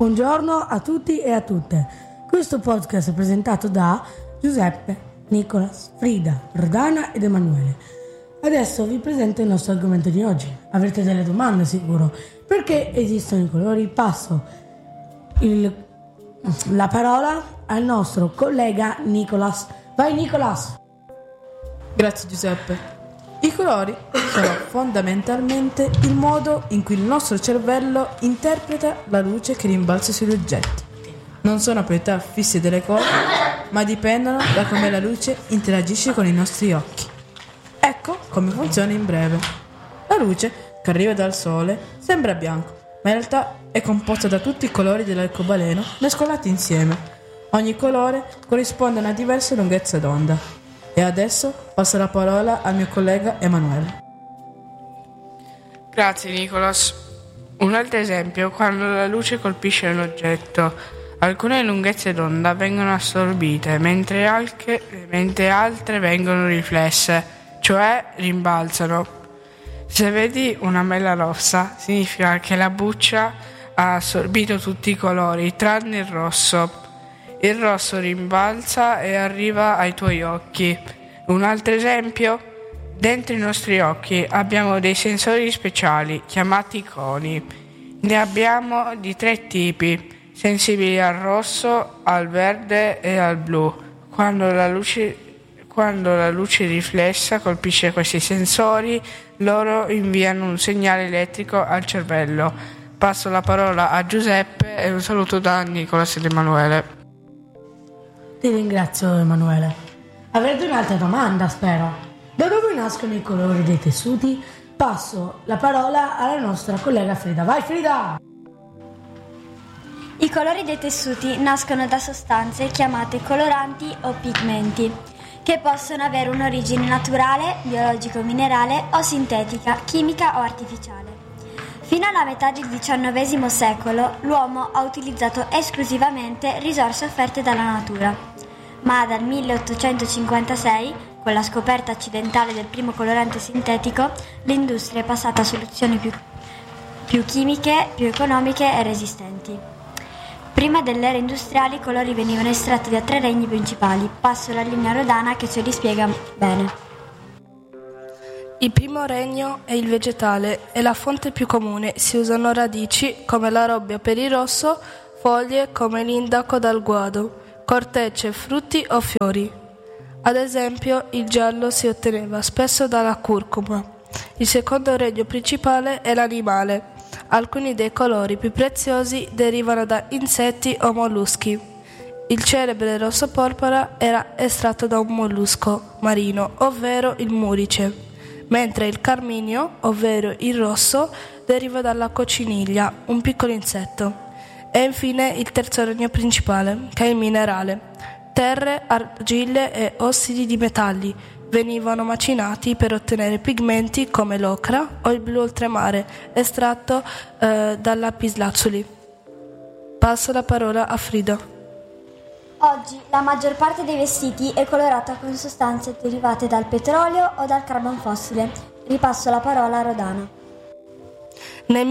Buongiorno a tutti e a tutte. Questo podcast è presentato da Giuseppe, Nicolas, Frida, Rodana ed Emanuele. Adesso vi presento il nostro argomento di oggi. Avrete delle domande sicuro. Perché esistono i colori? Passo la parola al nostro collega Nicolas. Vai Nicolas! Grazie Giuseppe. I colori sono fondamentalmente il modo in cui il nostro cervello interpreta la luce che rimbalza sugli oggetti. Non sono proprietà fisse delle cose, ma dipendono da come la luce interagisce con i nostri occhi. Ecco come funziona in breve. La luce che arriva dal sole sembra bianco, ma in realtà è composta da tutti i colori dell'arcobaleno mescolati insieme. Ogni colore corrisponde a una diversa lunghezza d'onda. E adesso passo la parola al mio collega Emanuele. Grazie Nicolas. Un altro esempio, quando la luce colpisce un oggetto, alcune lunghezze d'onda vengono assorbite, mentre altre vengono riflesse, cioè rimbalzano. Se vedi una mela rossa, significa che la buccia ha assorbito tutti i colori, tranne il rosso. Il rosso rimbalza e arriva ai tuoi occhi. Un altro esempio? Dentro i nostri occhi abbiamo dei sensori speciali, chiamati coni. Ne abbiamo di 3 tipi, sensibili al rosso, al verde e al blu. Quando la luce riflessa colpisce questi sensori, loro inviano un segnale elettrico al cervello. Passo la parola a Giuseppe e un saluto da Nicolas ed Emanuele. Ti ringrazio Emanuele. Avrete un'altra domanda, spero. Da dove nascono i colori dei tessuti? Passo la parola alla nostra collega Frida. Vai Frida! I colori dei tessuti nascono da sostanze chiamate coloranti o pigmenti, che possono avere un'origine naturale, biologico-minerale o sintetica, chimica o artificiale. Fino alla metà del XIX secolo l'uomo ha utilizzato esclusivamente risorse offerte dalla natura, ma dal 1856, con la scoperta accidentale del primo colorante sintetico, l'industria è passata a soluzioni più chimiche, più economiche e resistenti. Prima dell'era industriale i colori venivano estratti da 3 regni principali. Passo la linea a Rodana che ce li spiega bene. Il primo regno è il vegetale, è la fonte più comune. Si usano radici come la robbia per il rosso, foglie come l'indaco dal guado, cortecce, frutti o fiori. Ad esempio, il giallo si otteneva spesso dalla curcuma. Il secondo regno principale è l'animale. Alcuni dei colori più preziosi derivano da insetti o molluschi. Il celebre rosso porpora era estratto da un mollusco marino, ovvero il murice, mentre il carminio, ovvero il rosso, deriva dalla cocciniglia, un piccolo insetto. E infine il terzo regno principale, che è il minerale. Terre, argille e ossidi di metalli venivano macinati per ottenere pigmenti come l'ocra o il blu oltremare, estratto dal lapislazzuli. Passo la parola a Frida. Oggi la maggior parte dei vestiti è colorata con sostanze derivate dal petrolio o dal carbon fossile. Ripasso la parola a Rodana. Nel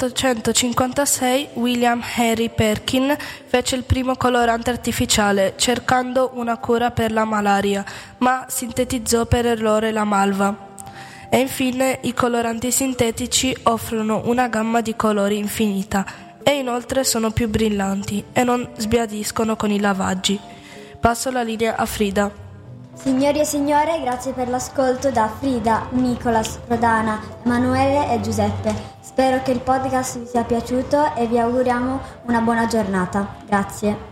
1856 William Henry Perkin fece il primo colorante artificiale cercando una cura per la malaria, ma sintetizzò per errore la malva. E infine i coloranti sintetici offrono una gamma di colori infinita e inoltre sono più brillanti e non sbiadiscono con i lavaggi. Passo la linea a Frida. Signori e signore, grazie per l'ascolto da Frida, Nicolas, Rodana, Emanuele e Giuseppe. Spero che il podcast vi sia piaciuto e vi auguriamo una buona giornata. Grazie.